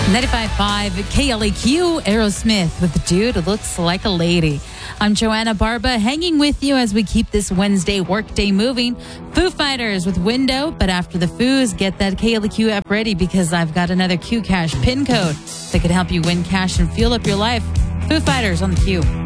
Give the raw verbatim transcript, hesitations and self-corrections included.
ninety-five point five K L A Q, Aerosmith with the Dude Who Looks Like a Lady. I'm Joanna Barba, hanging with you as we keep this Wednesday workday moving. Foo Fighters with Window, but after the Foos, get that K L A Q app ready because I've got another Q Cash pin code that could help you win cash and fuel up your life. Foo Fighters on the Q.